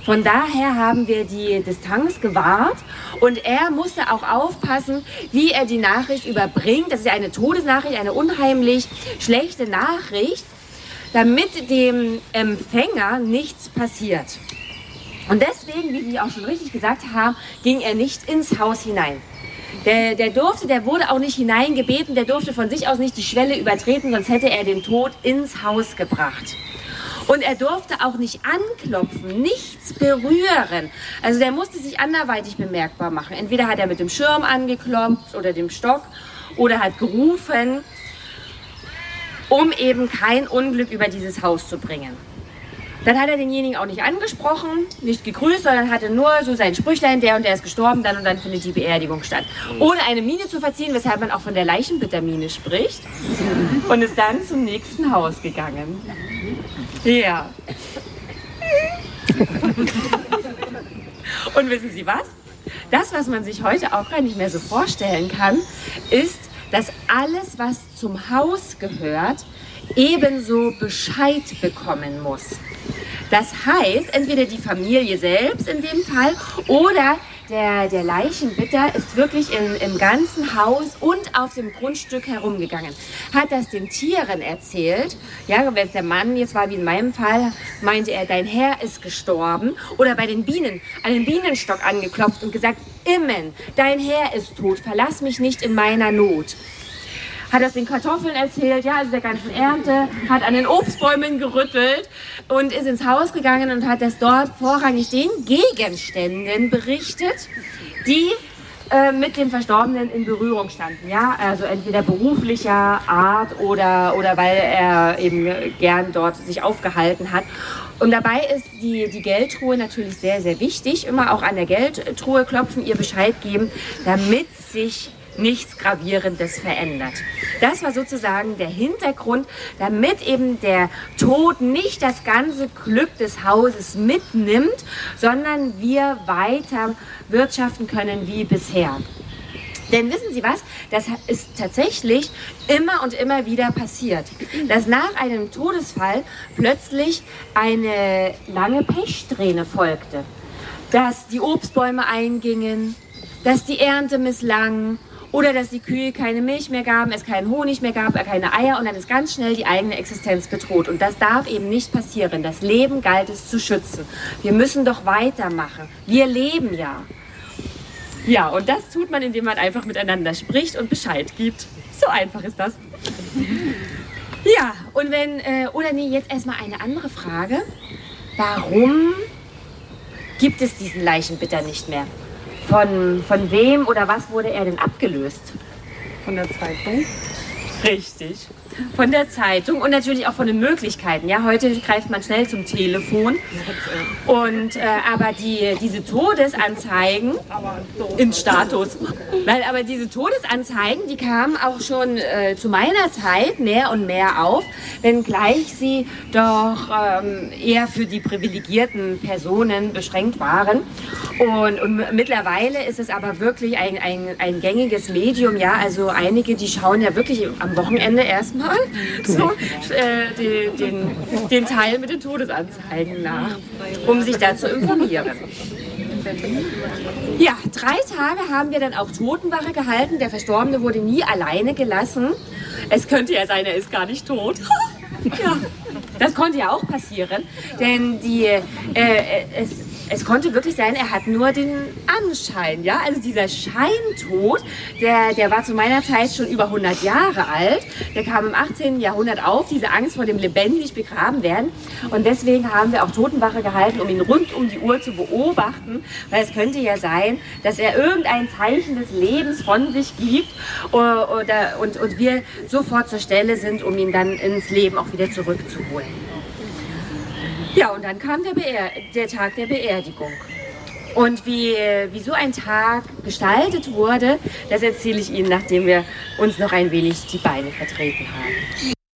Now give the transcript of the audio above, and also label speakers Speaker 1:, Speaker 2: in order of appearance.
Speaker 1: Von daher haben wir die Distanz gewahrt und er musste auch aufpassen, wie er die Nachricht überbringt. Das ist ja eine Todesnachricht, eine unheimlich schlechte Nachricht, damit dem Empfänger nichts passiert. Und deswegen, wie Sie auch schon richtig gesagt haben, ging er nicht ins Haus hinein. Der wurde auch nicht hineingebeten, der durfte von sich aus nicht die Schwelle übertreten, sonst hätte er den Tod ins Haus gebracht. Und er durfte auch nicht anklopfen, nichts berühren. Also der musste sich anderweitig bemerkbar machen. Entweder hat er mit dem Schirm angeklopft oder dem Stock oder hat gerufen, um eben kein Unglück über dieses Haus zu bringen. Dann hat er denjenigen auch nicht angesprochen, nicht gegrüßt, sondern hatte nur so sein Sprüchlein, der und der ist gestorben, dann und dann findet die Beerdigung statt. Ohne eine Miene zu verziehen, weshalb man auch von der Leichenbittermine spricht. Und ist dann zum nächsten Haus gegangen. Ja. Und wissen Sie was? Das, was man sich heute auch gar nicht mehr so vorstellen kann, ist, dass alles, was zum Haus gehört, ebenso Bescheid bekommen muss. Das heißt, entweder die Familie selbst in dem Fall oder der Leichenbitter ist wirklich im ganzen Haus und auf dem Grundstück herumgegangen. Hat das den Tieren erzählt, ja, wenn es der Mann jetzt war, wie in meinem Fall, meinte er, dein Herr ist gestorben. Oder bei den Bienen, an den Bienenstock angeklopft und gesagt, Immen, dein Herr ist tot, verlass mich nicht in meiner Not. Hat das den Kartoffeln erzählt, ja, also der ganzen Ernte, hat an den Obstbäumen gerüttelt und ist ins Haus gegangen und hat das dort vorrangig den Gegenständen berichtet, die mit dem Verstorbenen in Berührung standen, ja, also entweder beruflicher Art oder weil er eben gern dort sich aufgehalten hat. Und dabei ist die Geldtruhe natürlich sehr, sehr wichtig, immer auch an der Geldtruhe klopfen, ihr Bescheid geben, damit sich nichts Gravierendes verändert. Das war sozusagen der Hintergrund, damit eben der Tod nicht das ganze Glück des Hauses mitnimmt, sondern wir weiter wirtschaften können wie bisher. Denn wissen Sie was, das ist tatsächlich immer und immer wieder passiert, dass nach einem Todesfall plötzlich eine lange Pechsträhne folgte, dass die Obstbäume eingingen, dass die Ernte misslang, oder dass die Kühe keine Milch mehr gaben, es keinen Honig mehr gab, keine Eier und dann ist ganz schnell die eigene Existenz bedroht. Und das darf eben nicht passieren. Das Leben galt es zu schützen. Wir müssen doch weitermachen. Wir leben ja. Ja, und das tut man, indem man einfach miteinander spricht und Bescheid gibt. So einfach ist das. Ja, und jetzt erstmal eine andere Frage. Warum gibt es diesen Leichenbitter nicht mehr? Von wem oder was wurde er denn abgelöst?
Speaker 2: Von der Zeitung.
Speaker 1: Richtig. Von der Zeitung und natürlich auch von den Möglichkeiten. Ja, heute greift man schnell zum Telefon. Und aber diese Todesanzeigen im Status. Nein, aber diese Todesanzeigen, die kamen auch schon zu meiner Zeit mehr und mehr auf, wenngleich sie doch eher für die privilegierten Personen beschränkt waren. Und mittlerweile ist es aber wirklich ein gängiges Medium. Ja, also einige, die schauen ja wirklich am Wochenende erstmal so, den Teil mit den Todesanzeigen nach, um sich da zu informieren. Ja, 3 Tage haben wir dann auch Totenwache gehalten. Der Verstorbene wurde nie alleine gelassen. Es könnte ja sein, er ist gar nicht tot. Ja, das konnte ja auch passieren, denn es konnte wirklich sein, er hat nur den Anschein, ja, also dieser Scheintod, der war zu meiner Zeit schon über 100 Jahre alt, der kam im 18. Jahrhundert auf, diese Angst vor dem lebendig begraben werden und deswegen haben wir auch Totenwache gehalten, um ihn rund um die Uhr zu beobachten, weil es könnte ja sein, dass er irgendein Zeichen des Lebens von sich gibt und wir sofort zur Stelle sind, um ihn dann ins Leben auch wieder zurückzuholen. Ja, und dann kam der Tag der Beerdigung. Und wie so ein Tag gestaltet wurde, das erzähle ich Ihnen, nachdem wir uns noch ein wenig die Beine vertreten haben.